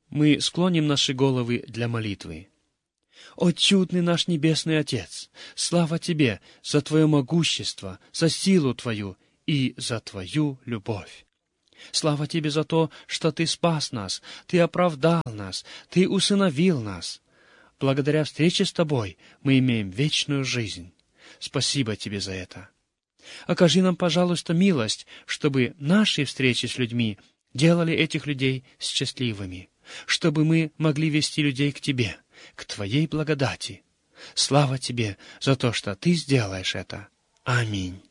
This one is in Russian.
Мы склоним наши головы для молитвы. О, чудный наш Небесный Отец! Слава Тебе за Твое могущество, за силу Твою и за Твою любовь! Слава Тебе за то, что Ты спас нас, Ты оправдал нас, Ты усыновил нас. Благодаря встрече с Тобой мы имеем вечную жизнь. Спасибо Тебе за это. Окажи нам, пожалуйста, милость, чтобы наши встречи с людьми делали этих людей счастливыми, чтобы мы могли вести людей к Тебе, к Твоей благодати. Слава Тебе за то, что Ты сделаешь это. Аминь.